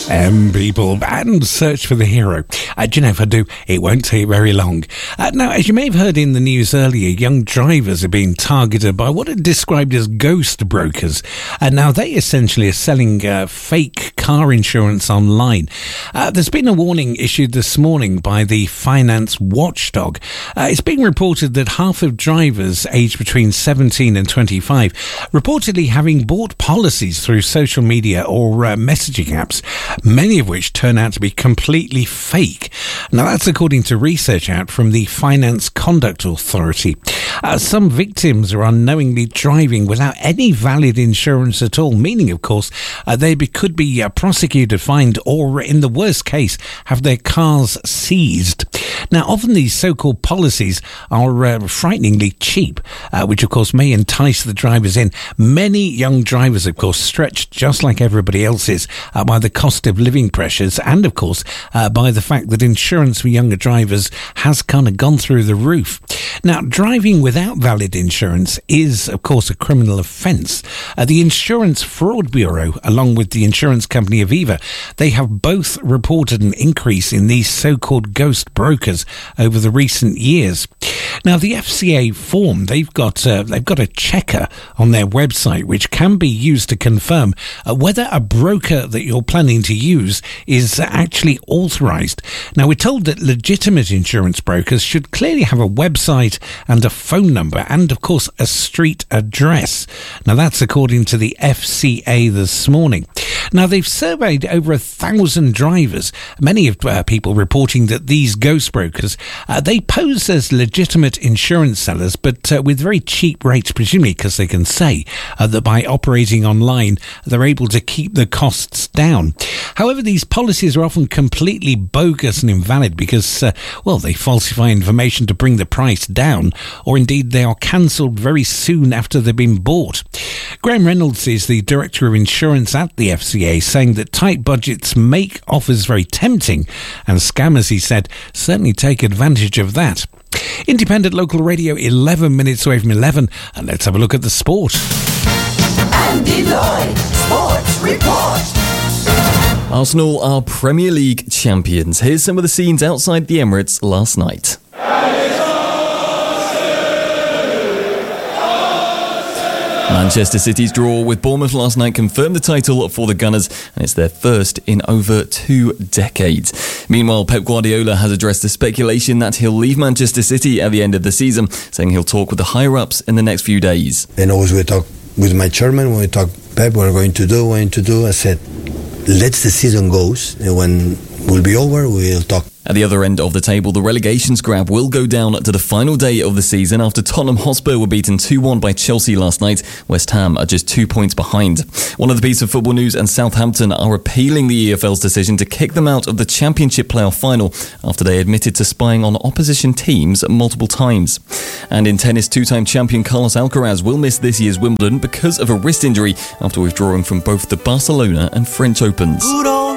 People, and search for the hero. Do you know, if I do, it won't take very long. Now, as you may have heard in the news earlier, young drivers are being targeted by what are described as ghost brokers. Now, they essentially are selling fake car insurance online. There's been a warning issued this morning by the finance watchdog. It's being reported that half of drivers aged between 17 and 25 reportedly having bought policies through social media or messaging apps, many of which turn out to be completely fake. Now, that's according to research out from the Finance Conduct Authority. Some victims are unknowingly driving without any valid insurance at all, meaning, of course, they could be prosecuted, fined, or, in the worst case, have their cars seized. Now, often these so-called policies are frighteningly cheap, which, of course, may entice the drivers in. Many young drivers, of course, stretched just like everybody else is by the cost of living pressures and, of course, by the fact that insurance for younger drivers has kind of gone through the roof. Now, driving without valid insurance is, of course, a criminal offence. The Insurance Fraud Bureau, along with the insurance company Aviva, they have both reported an increase in these so-called ghost brokers over the recent years. Now, the FCA form, they've got a checker on their website which can be used to confirm whether a broker that you're planning to use is actually authorised. Now, we're told that legitimate insurance brokers should clearly have a website and a phone number and, of course, a street address. Now, that's according to the FCA this morning. Now, they've surveyed over 1,000 drivers, many of people reporting that these ghost brokers, they pose as legitimate insurance sellers, but with very cheap rates, presumably because they can say that by operating online, they're able to keep the costs down. However, these policies are often completely bogus and invalid because, they falsify information to bring the price down, or indeed they are cancelled very soon after they've been bought. Graham Reynolds is the Director of Insurance at the FCA, saying that tight budgets make offers very tempting, and scammers, he said, certainly take advantage of that. Independent Local Radio, 11 minutes away from 11, and let's have a look at the sport. Andy Lloyd, Sports Report. Arsenal are Premier League champions. Here's some of the scenes outside the Emirates last night. Manchester City's draw with Bournemouth last night confirmed the title for the Gunners, and it's their first in over 2 decades. Meanwhile, Pep Guardiola has addressed the speculation that he'll leave Manchester City at the end of the season, saying he'll talk with the higher-ups in the next few days. And always we talk with my chairman, when we talk Pep, what we're going to do. I said, let the season goes, and when we'll be over, we'll talk. At the other end of the table, the relegation scrap will go down to the final day of the season after Tottenham Hotspur were beaten 2-1 by Chelsea last night. West Ham are just 2 points behind. One of the pieces of football news, and Southampton are appealing the EFL's decision to kick them out of the Championship playoff final after they admitted to spying on opposition teams multiple times. And in tennis, two-time champion Carlos Alcaraz will miss this year's Wimbledon because of a wrist injury after withdrawing from both the Barcelona and French Opens.